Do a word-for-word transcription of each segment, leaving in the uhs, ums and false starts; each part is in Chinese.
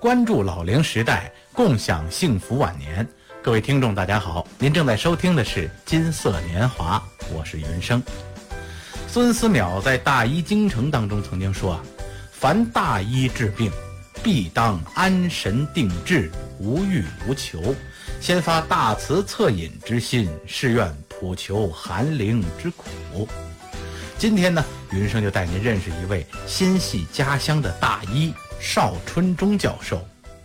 关注老龄时代，共享幸福晚年。各位听众大家好，您正在收听的是金色年华，我是云生。孙思邈在《大医精诚》当中曾经说啊，凡大医治病，必当安神定志，无欲无求，先发大慈恻隐之心，是愿普求寒灵之苦。今天呢，云生就带您认识一位心系家乡的大医邵春忠教授。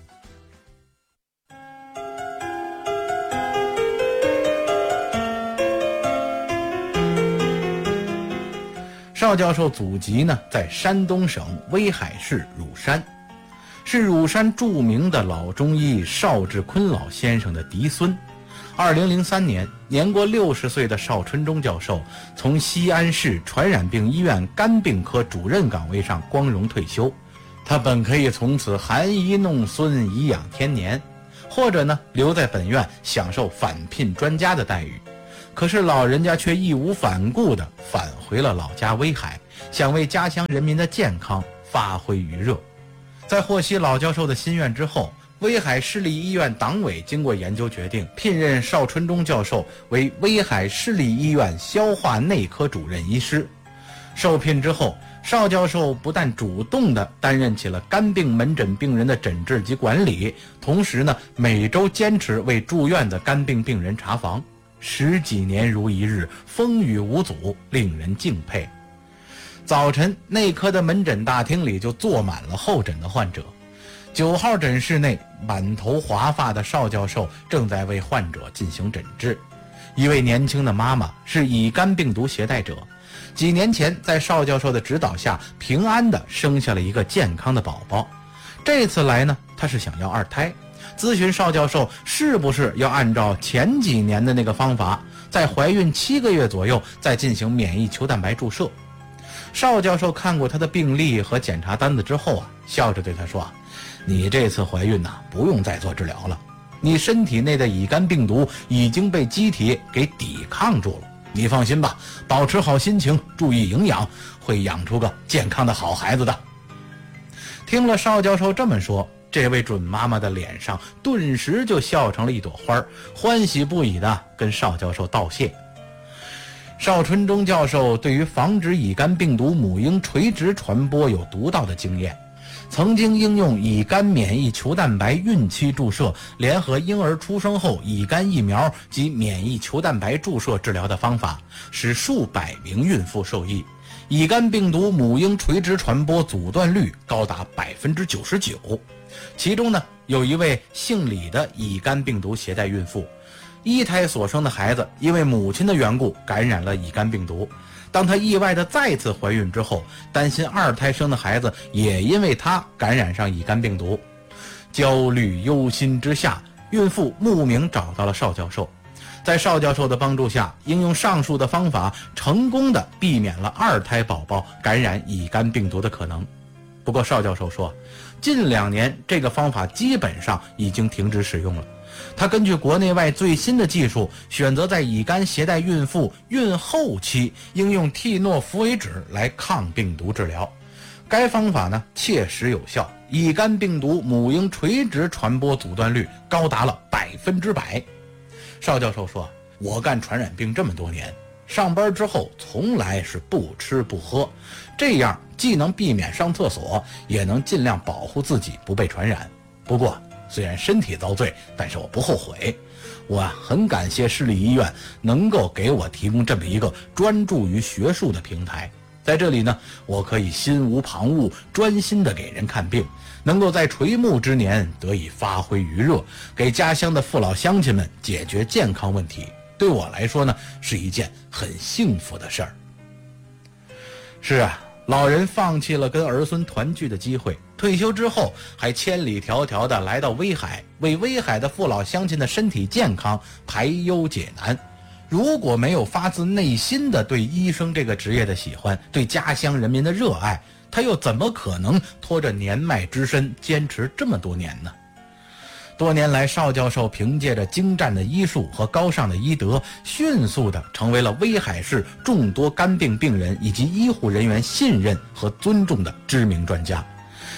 邵教授祖籍呢在山东省威海市乳山，是乳山著名的老中医邵志坤老先生的嫡孙。二零零三年，年过六十岁的邵春忠教授从西安市传染病医院肝病科主任岗位上光荣退休。他本可以从此含饴弄孙，颐养天年，或者呢留在本院享受返聘专家的待遇。可是老人家却义无反顾地返回了老家威海，想为家乡人民的健康发挥余热。在获悉老教授的心愿之后，威海市立医院党委经过研究决定，聘任邵春忠教授为威海市立医院消化内科主任医师。受聘之后，邵教授不但主动地担任起了肝病门诊病人的诊治及管理，同时呢，每周坚持为住院的肝病病人查房，十几年如一日，风雨无阻，令人敬佩。早晨，内科的门诊大厅里就坐满了候诊的患者。九号诊室内，满头华发的邵教授正在为患者进行诊治。一位年轻的妈妈是乙肝病毒携带者，几年前在邵教授的指导下，平安地生下了一个健康的宝宝。这次来呢，她是想要二胎，咨询邵教授是不是要按照前几年的那个方法，在怀孕七个月左右再进行免疫球蛋白注射。邵教授看过她的病历和检查单子之后啊，笑着对她说啊，你这次怀孕呐、啊，不用再做治疗了，你身体内的乙肝病毒已经被机体给抵抗住了。你放心吧，保持好心情，注意营养，会养出个健康的好孩子的。听了邵教授这么说，这位准妈妈的脸上顿时就笑成了一朵花，欢喜不已地跟邵教授道谢。邵春忠教授对于防止乙肝病毒母婴垂直传播有独到的经验，曾经应用乙肝免疫球蛋白孕期注射联合婴儿出生后乙肝疫苗及免疫球蛋白注射治疗的方法，使数百名孕妇受益，乙肝病毒母婴垂直传播阻断率高达百分之九十九。其中呢，有一位姓李的乙肝病毒携带孕妇，一胎所生的孩子因为母亲的缘故感染了乙肝病毒。当她意外的再次怀孕之后，担心二胎生的孩子也因为她感染上乙肝病毒，焦虑忧心之下，孕妇慕名找到了邵教授。在邵教授的帮助下，应用上述的方法，成功的避免了二胎宝宝感染乙肝病毒的可能。不过邵教授说，近两年这个方法基本上已经停止使用了。他根据国内外最新的技术，选择在乙肝携带孕妇孕后期应用替诺福韦酯来抗病毒治疗。该方法呢切实有效，乙肝病毒母婴垂直传播阻断率高达了百分之百。邵教授说，我干传染病这么多年，上班之后从来是不吃不喝，这样既能避免上厕所，也能尽量保护自己不被传染。不过虽然身体遭罪，但是我不后悔。我啊很感谢市立医院能够给我提供这么一个专注于学术的平台，在这里呢，我可以心无旁骛，专心的给人看病，能够在垂暮之年得以发挥余热，给家乡的父老乡亲们解决健康问题，对我来说呢，是一件很幸福的事儿。是啊，老人放弃了跟儿孙团聚的机会，退休之后还千里迢迢地来到威海，为威海的父老乡亲的身体健康排忧解难。如果没有发自内心的对医生这个职业的喜欢，对家乡人民的热爱，他又怎么可能拖着年迈之身坚持这么多年呢？多年来，邵教授凭借着精湛的医术和高尚的医德，迅速地成为了威海市众多肝病病人以及医护人员信任和尊重的知名专家。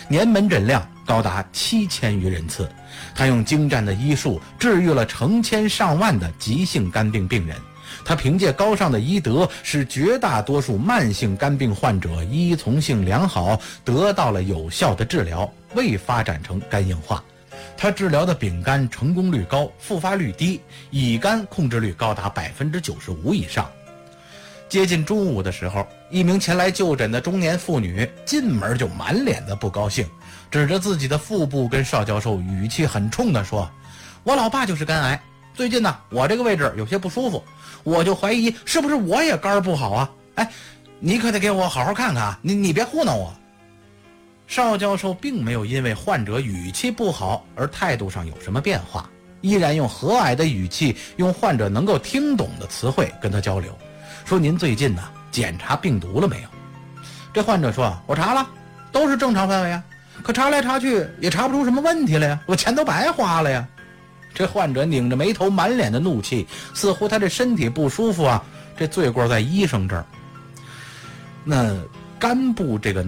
年门诊量高达七千余人次。他用精湛的医术治愈了成千上万的急性肝病病人。他凭借高尚的医德，使绝大多数慢性肝病患者依从性良好，得到了有效的治疗，未发展成肝硬化。他治疗的丙肝成功率高，复发率低，乙肝控制率高达百分之九十五以上。接近中午的时候，一名前来就诊的中年妇女进门就满脸的不高兴，指着自己的腹部跟邵教授语气很冲地说：我老爸就是肝癌，最近呢我这个位置有些不舒服，我就怀疑是不是我也肝不好啊？哎，你可得给我好好看看啊，你你别糊弄我。邵教授并没有因为患者语气不好而态度上有什么变化，依然用和蔼的语气，用患者能够听懂的词汇跟他交流，说您最近呢检查病毒了没有？这患者说，我查了，都是正常范围啊，可查来查去也查不出什么问题来呀，我钱都白花了呀。这患者拧着眉头，满脸的怒气，似乎他这身体不舒服啊，这罪过在医生这儿。那肝部这个